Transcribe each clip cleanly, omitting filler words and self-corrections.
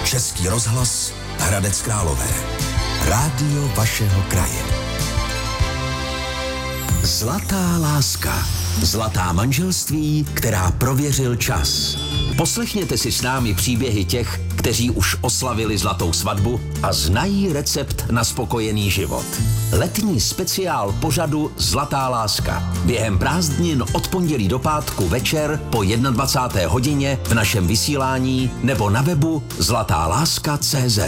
Český rozhlas Hradec Králové. Rádio vašeho kraje. Zlatá láska. Zlatá manželství, která prověřil čas. Poslechněte si s námi příběhy těch, kteří už oslavili zlatou svatbu a znají recept na spokojený život. Letní speciál pořadu Zlatá láska. Během prázdnin od pondělí do pátku večer po 21. hodině v našem vysílání nebo na webu zlatáláska.cz.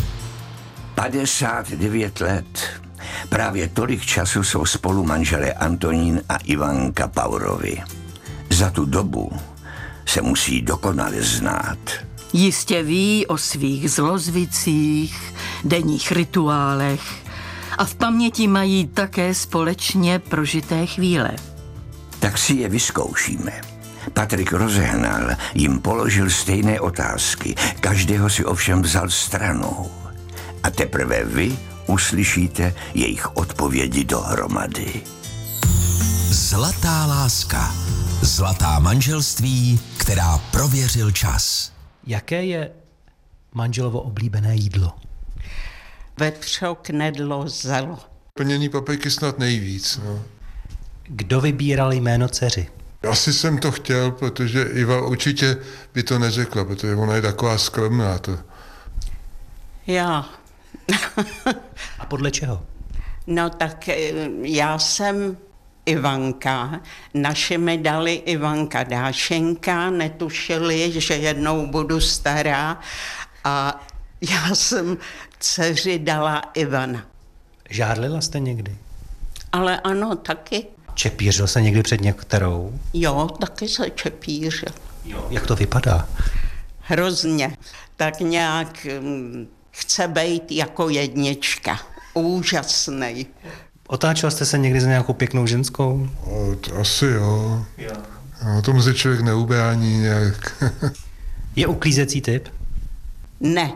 59 let. Právě tolik času jsou spolu manželé Antonín a Ivanka Paurovi. Za tu dobu se musí dokonale znát. Jistě ví o svých zlozvicích, denních rituálech a v paměti mají také společně prožité chvíle. Tak si je vyzkoušíme. Patrik rozehnal, jim položil stejné otázky, každého si ovšem vzal stranou. A teprve vy uslyšíte jejich odpovědi dohromady. Zlatá láska. Zlatá manželství, která prověřil čas. Jaké je manželovo oblíbené jídlo? Vepřo, knedlo, zelo. Plnění papriky snad nejvíc. No. Kdo vybíral jméno dceři? Asi jsem to chtěl, protože Iva určitě by to neřekla, protože ona je taková skromná. To. Já. A podle čeho? No tak já jsem Ivanka. Naši mi dali Ivanka Dášenka, netušili, že jednou budu stará a já jsem dceři dala Ivana. Žárlila jste někdy? Ale ano, taky. Čepířil se někdy před některou? Jo, taky se čepířil. Jo. Jak to vypadá? Hrozně. Tak nějak chce být jako jednička. Úžasnej. Otáčel jste se někdy za nějakou pěknou ženskou? Asi jo. No, tomu se člověk neubrání nějak. Je uklízecí typ? Ne.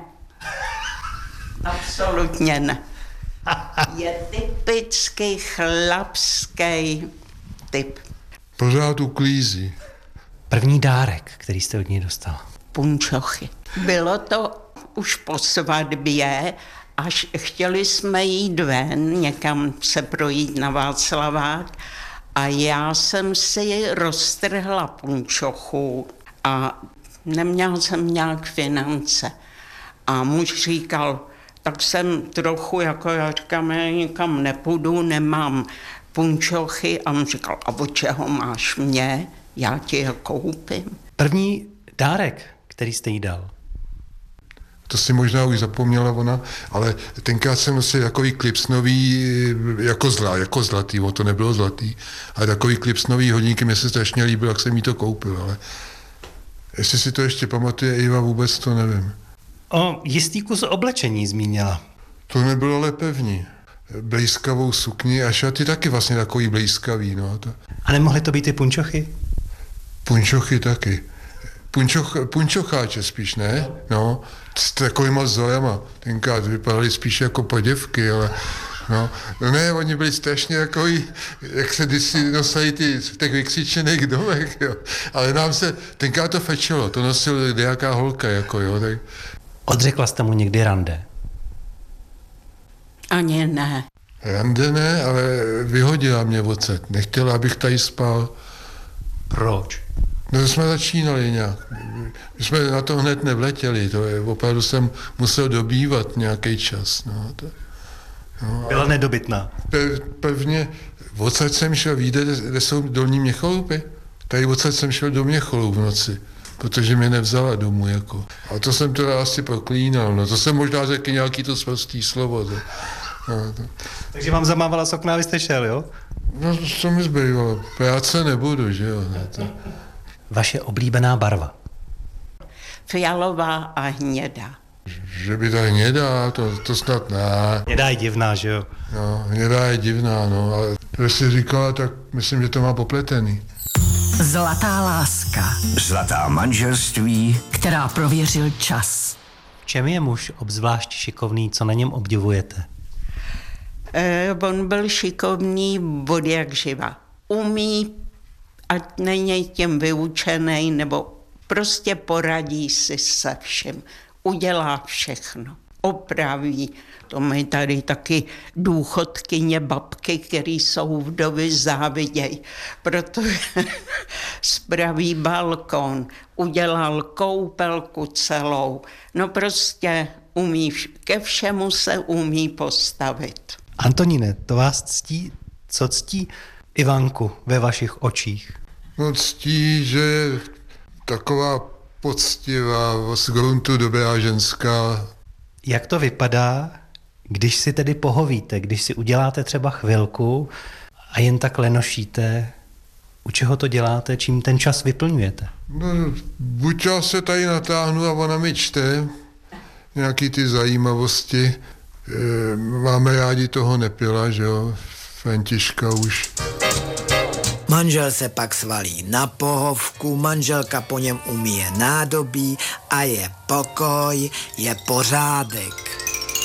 Absolutně ne. Je typický chlapský typ. Pořád uklízí. První dárek, který jste od něj dostal? Punčochy. Bylo to už po svatbě, až chtěli jsme jít ven, někam se projít na Václavák a já jsem si roztrhla punčochu a neměla jsem nějak finance. A muž říkal, tak jsem trochu, jako já říkám, já nikam nepůjdu, nemám punčochy. A on říkal, a od čeho máš mě? Já ti je koupím. První dárek, který jste jí dal? To si možná už zapomněla ona, ale tenkrát jsem nosil takový klipsnový, jako zlatý, to nebylo zlatý, ale takový klipsnový hodinky, mě se strašně líbilo, jak jsem jí to koupil, ale jestli si to ještě pamatuje Iva, vůbec to nevím. O jistý kus oblečení zmínila. To nebylo ale pevný. Blejskavou sukni a šaty taky vlastně takový blejskavý, no. To. A nemohly to být i punčochy? Punčochy taky. Punčocháče spíš, ne? No, s takovýma vzorama. Tenkrát vypadaly spíš jako poděvky, ale no ne, oni byli strašně takový, jak se kdysi nosili v těch vykřičených domech, jo. Ale nám se, tenkrát to fečelo, to nosil nějaká holka, jako jo. Tak. Odřekla jste mu někdy rande? Ani ne. Rande ne, ale vyhodila mě odsaď. Nechtěla, abych tady spal. Proč? No, jsme začínali nějak. My jsme na to hned nevletěli, to je, opravdu jsem musel dobývat nějaký čas. No, to, no, byla nedobytná. Pevně, odsaď jsem šel, víte, kde jsou dolní Měcholupy? Tady odsaď jsem šel do Měcholu v noci, protože mě nevzala domů, jako. A to jsem teda asi proklínal, no, to jsem možná řekl nějaký to sprostý slovo. To, no, to. Takže vám zamávala z okna a vy jste šel, jo? No, co mi zbývalo, práce nebudu, že jo. No, to. Vaše oblíbená barva? Fialová a hnědá. Že by ta hnědá, to snad ne. Hnědá je divná, že jo? No, hnědá je divná, no, ale když jsi říkala, tak myslím, že to má popletený. Zlatá láska. Zlatá manželství, která prověřil čas. V čem je muž obzvlášť šikovný, co na něm obdivujete? On byl šikovný od jak živa. Umí, ať není tím vyučený, nebo prostě poradí si se vším. udělá všechno. Opraví. To mi tady taky důchodkyně babky, které jsou vdovy, záviděj, protože spraví balkon, udělal koupelku celou. No prostě umí, ke všemu se umí postavit. Antoníne, to vás ctí? Co ctí Ivanku ve vašich očích? No ctí, že je taková poctivá, z gruntu dobrá ženská. Jak to vypadá, když si tedy pohovíte, když si uděláte třeba chvilku a jen tak lenošíte, u čeho to děláte, čím ten čas vyplňujete? No, buď já se tady natáhnu a ona mi čte nějaký ty zajímavosti. Máme rádi toho Nepila, že jo, Františka už. Manžel se pak svalí na pohovku, manželka po něm umýje nádobí a je pokoj, je pořádek.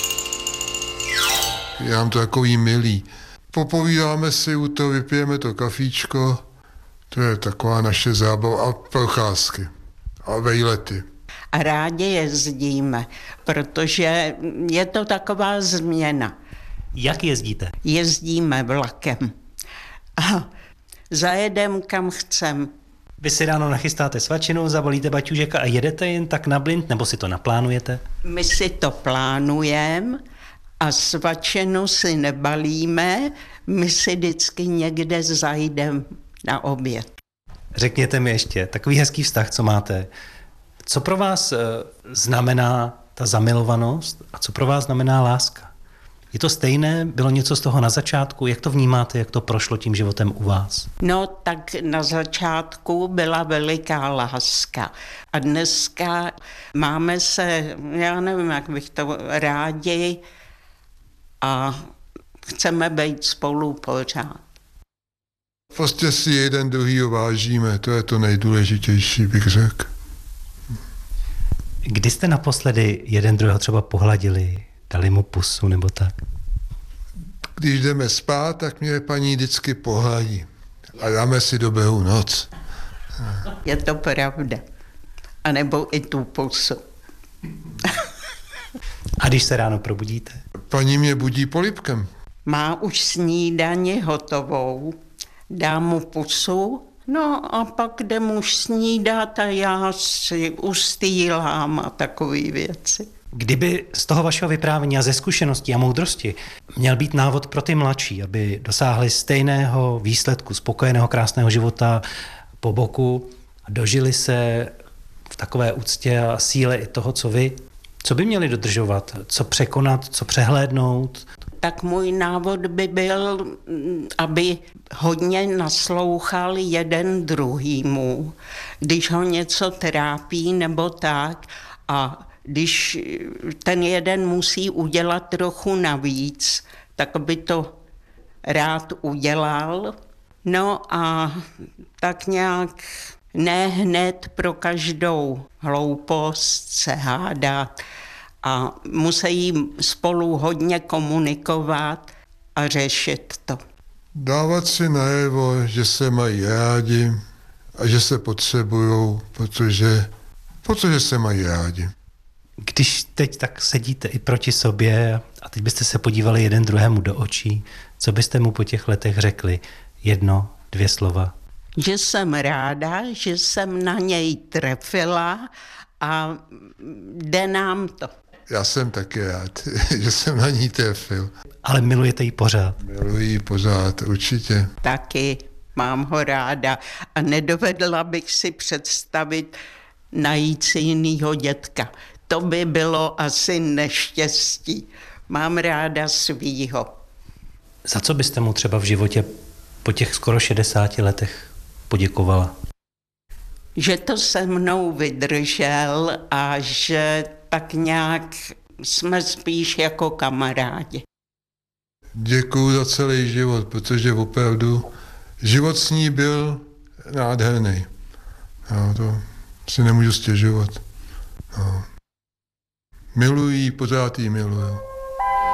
Já mám to takový milý. Popovídáme si u toho, vypijeme to kafíčko, to je taková naše zábava a procházky a vejlety. A rádi jezdíme, protože je to taková změna. Jak jezdíte? Jezdíme vlakem a zajedem kam chcem. Vy si ráno nachystáte svačinu, zavolíte baťužeka a jedete jen tak na blind, nebo si to naplánujete? My si to plánujeme a svačinu si nebalíme, my si vždycky někde zajdeme na oběd. Řekněte mi ještě, takový hezký vztah, co máte. Co pro vás znamená ta zamilovanost a co pro vás znamená láska? Je to stejné? Bylo něco z toho na začátku? Jak to vnímáte, jak to prošlo tím životem u vás? No tak na začátku byla veliká láska a dneska máme se, já nevím, jak bych to rádi a chceme být spolu pořád. Prostě si jeden druhýho vážíme, to je to nejdůležitější, bych řekl. Kdy jste naposledy jeden druhého třeba pohladili, dali mu pusu nebo tak? Když jdeme spát, tak mě paní vždycky pohladí a dáme si dobrou noc. Je to pravda. A nebo i tu pusu. A když se ráno probudíte? Paní mě budí polibkem. Má už snídani hotovou, dám mu pusu, no a pak jde muž snídat a já si ustýlám a takové věci. Kdyby z toho vašeho vyprávění a ze zkušeností a moudrosti měl být návod pro ty mladší, aby dosáhli stejného výsledku, spokojeného, krásného života po boku a dožili se v takové úctě a síle i toho, co vy, co by měli dodržovat, co překonat, co přehlédnout? Tak můj návod by byl, aby hodně naslouchal jeden druhýmu, když ho něco trápí nebo tak, a když ten jeden musí udělat trochu navíc, tak by to rád udělal. No a tak nějak ne hned pro každou hloupost se hádat a musí spolu hodně komunikovat a řešit to. Dávat si najevo, že se mají rádi a že se potřebujou, protože se mají rádi. Když teď tak sedíte i proti sobě a teď byste se podívali jeden druhému do očí, co byste mu po těch letech řekli? 1, 2 slova. Že jsem ráda, že jsem na něj trefila a jde nám to. Já jsem taky rád, že jsem na ní trefil. Ale milujete ji pořád? Miluji ji pořád, určitě. Taky mám ho ráda a nedovedla bych si představit najít si jinýho dětka. To by bylo asi neštěstí. Mám ráda svýho. Za co byste mu třeba v životě po těch skoro 60 letech poděkovala? Že to se mnou vydržel a že tak nějak jsme spíš jako kamarádi. Děkuju za celý život, protože opravdu život s ní byl nádherný. No, to si nemůžu stěžovat. No. Miluji, pořád jí miluju.